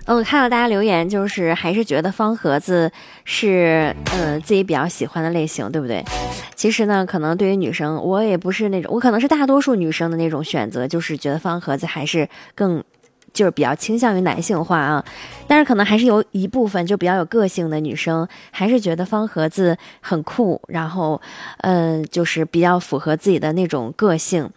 看到大家留言，就是还是觉得方盒子是自己比较喜欢的类型，对不对？其实呢，可能对于女生，我也不是那种，我可能是大多数女生的那种选择，就是觉得方盒子还是更就是比较倾向于男性化啊。但是可能还是有一部分就比较有个性的女生，还是觉得方盒子很酷，然后就是比较符合自己的那种个性。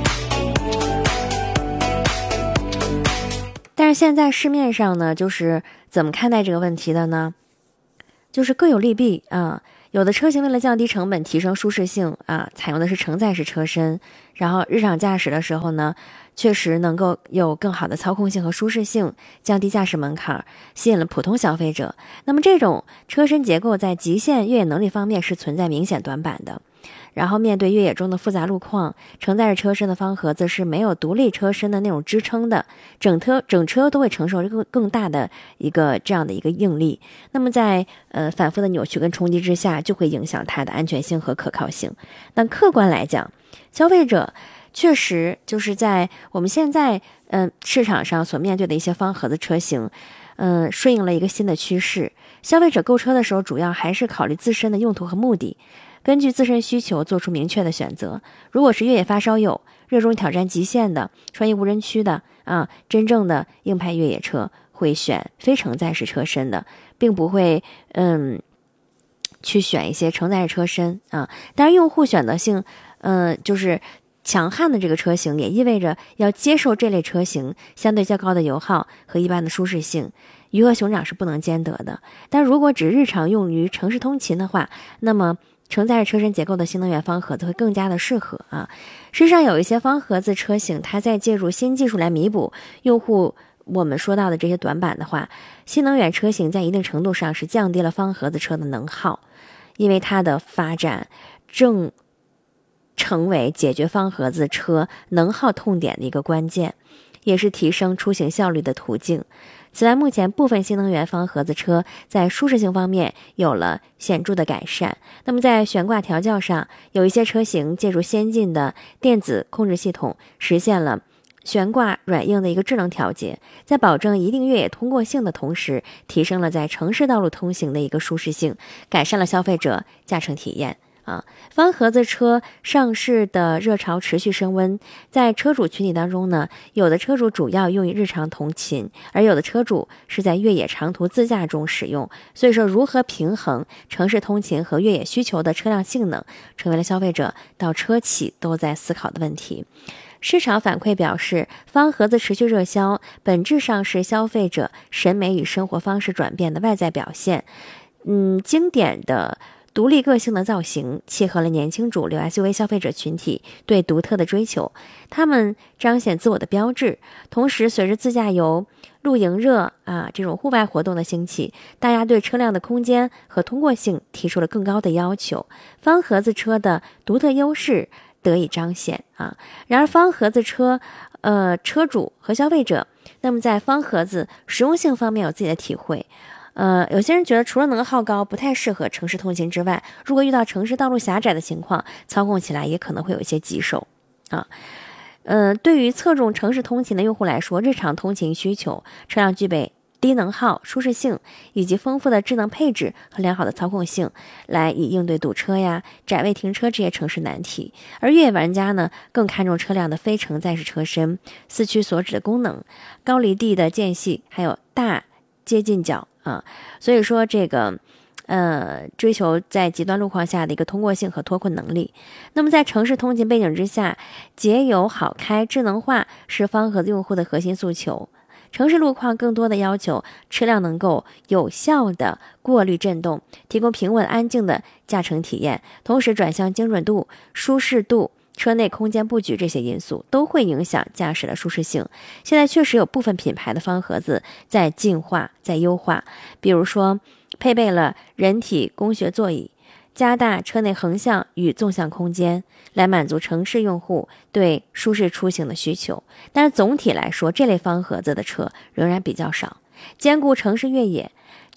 但是现在市面上呢，就是怎么看待这个问题的呢？就是各有利弊啊。有的车型为了降低成本、提升舒适性啊，采用的是承载式车身，然后日常驾驶的时候呢，确实能够有更好的操控性和舒适性，降低驾驶门槛，吸引了普通消费者。那么这种车身结构在极限越野能力方面是存在明显短板的。然后面对越野中的复杂路况，承载着车身的方盒子是没有独立车身的那种支撑的，整车都会承受更大的这样的一个应力。那么在反复的扭曲跟冲击之下，就会影响它的安全性和可靠性。但客观来讲，消费者确实就是在我们现在市场上所面对的一些方盒子车型，顺应了一个新的趋势。消费者购车的时候，主要还是考虑自身的用途和目的，根据自身需求做出明确的选择。如果是越野发烧友，热衷挑战极限的，穿越无人区的真正的硬派越野车，会选非承载式车身的，并不会去选一些承载式车身啊。当然，用户选择性就是强悍的这个车型，也意味着要接受这类车型相对较高的油耗和一般的舒适性。鱼和熊掌是不能兼得的。但如果只日常用于城市通勤的话，那么承载着车身结构的新能源方盒子会更加的适合啊。事实上，有一些方盒子车型，它在借助新技术来弥补用户我们说到的这些短板的话，新能源车型在一定程度上是降低了方盒子车的能耗，因为它的发展正成为解决方盒子车能耗痛点的一个关键，也是提升出行效率的途径。此外，目前部分新能源方盒子车在舒适性方面有了显著的改善。那么在悬挂调教上，有一些车型借助先进的电子控制系统，实现了悬挂软硬的一个智能调节，在保证一定越野通过性的同时，提升了在城市道路通行的一个舒适性，改善了消费者驾乘体验。方盒子车上市的热潮持续升温，在车主群体当中呢，有的车主主要用于日常通勤，而有的车主是在越野长途自驾中使用。所以说，如何平衡城市通勤和越野需求的车辆性能，成为了消费者到车企都在思考的问题。市场反馈表示，方盒子持续热销，本质上是消费者审美与生活方式转变的外在表现。经典的独立个性的造型契合了年轻主流 SUV 消费者群体对独特的追求，他们彰显自我的标志。同时，随着自驾游、露营热这种户外活动的兴起，大家对车辆的空间和通过性提出了更高的要求，方盒子车的独特优势得以彰显然而，方盒子车车主和消费者那么在方盒子实用性方面有自己的体会。有些人觉得除了能耗高不太适合城市通勤之外，如果遇到城市道路狭窄的情况，操控起来也可能会有一些棘手对于侧重城市通勤的用户来说，日常通勤需求车辆具备低能耗、舒适性以及丰富的智能配置和良好的操控性，来以应对堵车窄位停车这些城市难题。而越野玩家呢，更看重车辆的非承载式车身、四驱所指的功能、高离地的间隙，还有大接近角所以说这个追求在极端路况下的一个通过性和脱困能力。那么在城市通勤背景之下，节油好开、智能化是方盒子用户的核心诉求。城市路况更多的要求车辆能够有效的过滤震动，提供平稳安静的驾乘体验，同时转向精准度、舒适度、车内空间布局这些因素都会影响驾驶的舒适性。现在确实有部分品牌的方盒子在进化、在优化，比如说配备了人体工学座椅，加大车内横向与纵向空间，来满足城市用户对舒适出行的需求。但是总体来说，这类方盒子的车仍然比较少，兼顾城市越野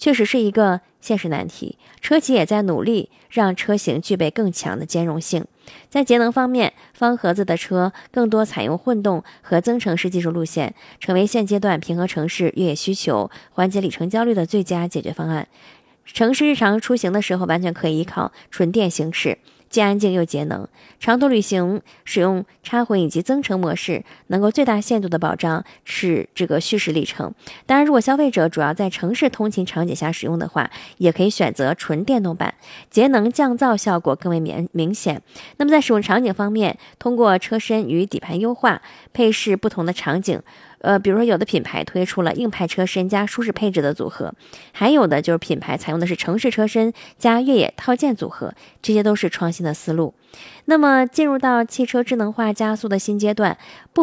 确实是一个现实难题。车企也在努力让车型具备更强的兼容性。在节能方面，方盒子的车更多采用混动和增程式技术路线，成为现阶段平衡城市越野需求、缓解里程焦虑的最佳解决方案。城市日常出行的时候，完全可以依靠纯电行驶，既安静又节能。长途旅行使用插混以及增程模式，能够最大限度的保障是这个续时里程。当然，如果消费者主要在城市通勤场景下使用的话，也可以选择纯电动版，节能降噪效果更为明显。那么在使用场景方面，通过车身与底盘优化，配饰不同的场景。比如说有的品牌推出了硬派车身加舒适配置的组合，还有的就是品牌采用的是城市车身加越野套件组合，这些都是创新的思路。那么进入到汽车智能化加速的新阶段，